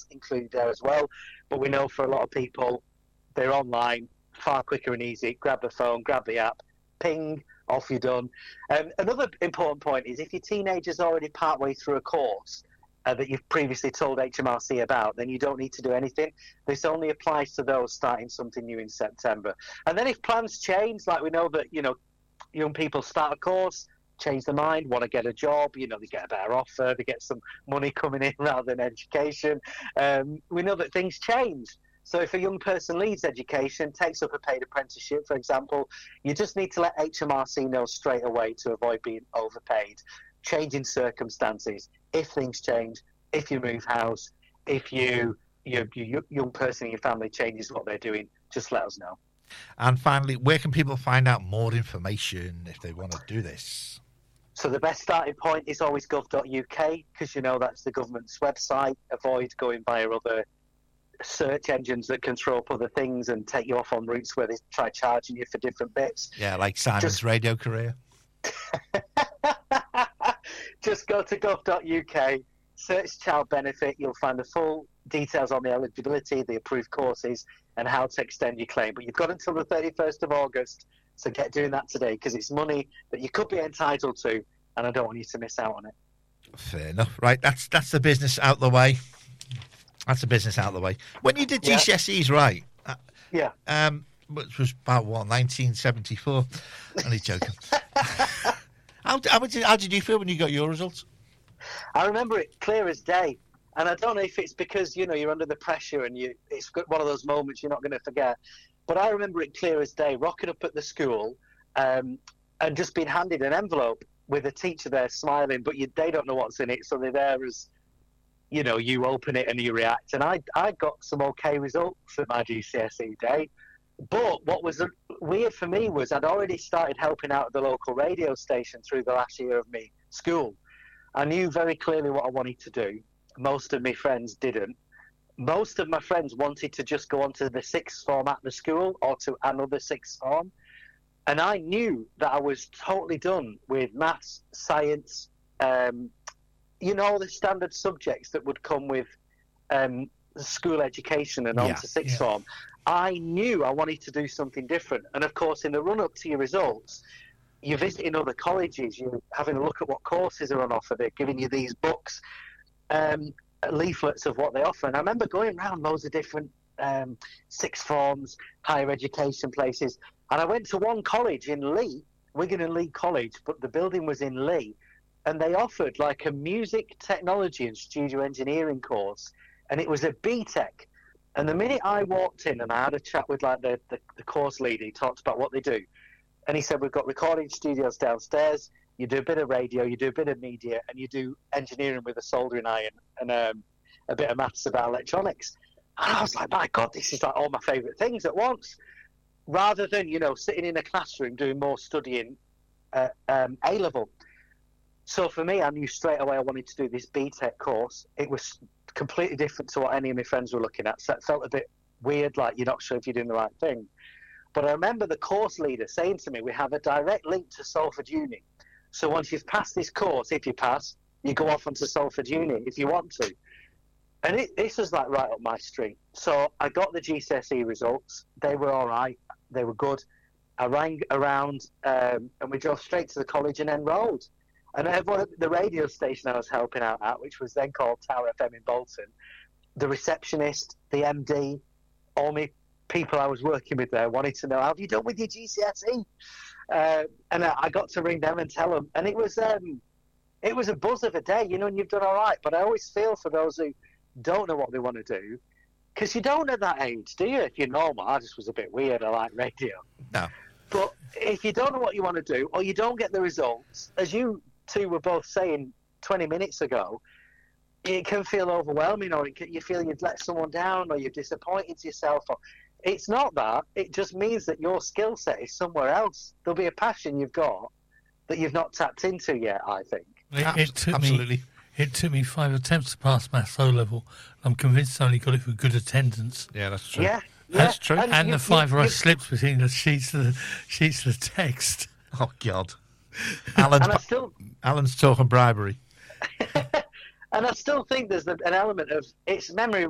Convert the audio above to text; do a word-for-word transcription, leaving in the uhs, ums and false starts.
emails included there as well. But we know for a lot of people, they're online, far quicker and easy. Grab the phone, grab the app, ping, off you're done. Um, another important point is if your teenager's already partway through a course uh, that you've previously told H M R C about, then you don't need to do anything. This only applies to those starting something new in September. And then if plans change, like we know that, you know, young people start a course, change their mind, want to get a job, you know, they get a better offer, they get some money coming in rather than education. Um, we know that things change. So if a young person leaves education, takes up a paid apprenticeship, for example, you just need to let H M R C know straight away to avoid being overpaid. Changing circumstances, if things change, if you move house, if you, your, your young person in your family changes what they're doing, just let us know. And finally, where can people find out more information if they want to do this? So the best starting point is always gov dot U K, because you know that's the government's website. Avoid going via other search engines that can throw up other things and take you off on routes where they try charging you for different bits. Yeah, like Simon's Just... radio career. Just go to gov dot U K, search child benefit. You'll find the full details on the eligibility, the approved courses, and how to extend your claim. But you've got until the thirty-first of August, so get doing that today, because it's money that you could be entitled to, and I don't want you to miss out on it. Fair enough. Right, that's that's the business out the way. That's the business out of the way. When you did G C S Es, yeah. right? Uh, yeah. Um, which was about, what, nineteen seventy-four? Only joking. how, how, did, how did you feel when you got your results? I remember it clear as day. And I don't know if it's because, you know, you're under the pressure and you it's one of those moments you're not going to forget. But I remember it clear as day, rocking up at the school um, and just being handed an envelope with a teacher there smiling, but you, they don't know what's in it, so they're there as... You know, you open it and you react. And I I got some okay results at my G C S E day. But what was weird for me was I'd already started helping out at the local radio station through the last year of me school. I knew very clearly what I wanted to do. Most of my friends didn't. Most of my friends wanted to just go on to the sixth form at the school or to another sixth form. And I knew that I was totally done with maths, science, um, you know, the standard subjects that would come with um, school education and on yeah, to sixth yeah. form. I knew I wanted to do something different. And, of course, in the run-up to your results, you're visiting other colleges, you're having a look at what courses are on offer, they're giving you these books, um, leaflets of what they offer. And I remember going around loads of different um, sixth forms, higher education places. And I went to one college in Leigh, Wigan and Leigh College, but the building was in Leigh. And they offered like a music technology and studio engineering course, and it was a B Tech. And the minute I walked in and I had a chat with like the, the, the course leader, he talked about what they do. And he said, we've got recording studios downstairs, you do a bit of radio, you do a bit of media, and you do engineering with a soldering iron and um, a bit of maths about electronics. And I was like, my God, this is like all my favourite things at once. Rather than, you know, sitting in a classroom doing more studying at um, A-level. So for me, I knew straight away I wanted to do this B Tech course. It was completely different to what any of my friends were looking at. So it felt a bit weird, like you're not sure if you're doing the right thing. But I remember the course leader saying to me, we have a direct link to Salford Uni. So once you've passed this course, if you pass, you go off onto Salford Uni if you want to. And it, this was like right up my street. So I got the G C S E results. They were all right. They were good. I rang around um, and we drove straight to the college and enrolled. And everyone at the radio station I was helping out at, which was then called Tower F M in Bolton, the receptionist, the M D, all me people I was working with there wanted to know, how have you done with your G C S E? Uh, and I, I got to ring them and tell them. And it was um, it was a buzz of a day, you know, and you've done all right. But I always feel for those who don't know what they want to do, because you don't at that age, do you? If you're normal, I just was a bit weird. I like radio. No. But if you don't know what you want to do, or you don't get the results, as you two were both saying twenty minutes ago, it can feel overwhelming, or it can, you feel you've let someone down, or you've disappointed yourself. Or it's not that. It just means that your skill set is somewhere else. There'll be a passion you've got that you've not tapped into yet, I think. It, it took Absolutely. me. It took me five attempts to pass Maths O level. I'm convinced I only got it for good attendance. Yeah, that's true. Yeah, that's yeah. true. And, And the you- five you- where I you- slipped between the sheets of the sheets of the text. Oh, God. Alan's, And I still, Alan's talking bribery. and I still think there's an element of it's memory